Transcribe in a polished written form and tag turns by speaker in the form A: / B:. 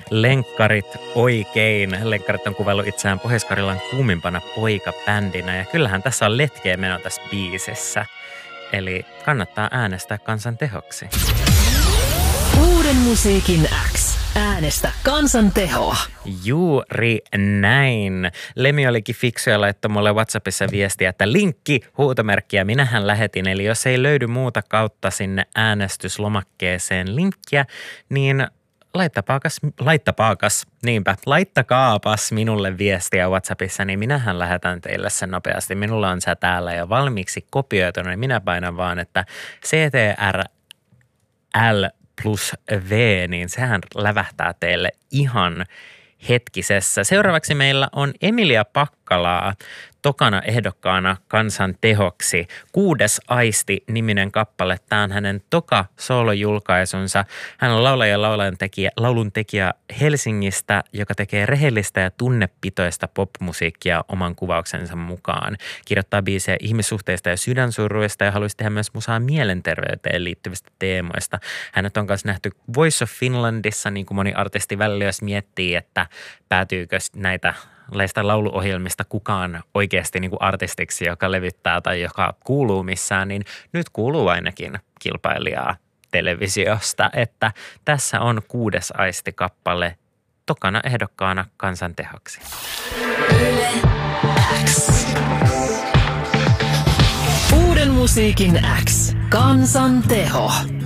A: Lenkkarit oikein. Lenkkarit on kuvaillut itseään Pohjois-Karjalan kuumimpana poikabändinä ja kyllähän tässä on letkeä meno tässä biisissä. Eli kannattaa äänestää kansan tehoksi.
B: Uuden musiikin X. Äänestä kansan tehoa.
A: Juuri näin. Lemi olikin fiksu ja laittoi mulle WhatsAppissa viestiä, että linkki, huutomerkkiä minähän lähetin. Eli jos ei löydy muuta kautta sinne äänestyslomakkeeseen linkkiä, niin laittakaapas minulle viestiä WhatsAppissa, niin minähän lähetän teille sen nopeasti. Minulla on se täällä jo valmiiksi kopioituna, niin minä painan vaan, että CTRL+V, niin sehän lävähtää teille ihan hetkisessä. Seuraavaksi meillä on Emilia Pakkalaa tokana ehdokkaana kansan tehoksi. 6. aisti-niminen kappale. Tämä on hänen toka soolojulkaisunsa. Hän on laulaja ja laulun tekijä Helsingistä, joka tekee rehellistä ja tunnepitoista popmusiikkia oman kuvauksensa mukaan. Kirjoittaa biisejä ihmissuhteista ja sydänsuruista ja haluaisi tehdä myös musaa mielenterveyteen liittyvistä teemoista. Hänet on myös nähty Voice of Finlandissa, niin kuin moni artisti välillä, jos miettii, että päätyykö näitä lauluohjelmista kukaan oikeasti niin kuin artistiksi, joka levittää tai joka kuuluu missään, niin nyt kuuluu ainakin kilpailijaa televisiosta, että tässä on 6. aisti-kappale tokana ehdokkaana kansan tehoksi.
B: Uuden musiikin X. Kansan teho.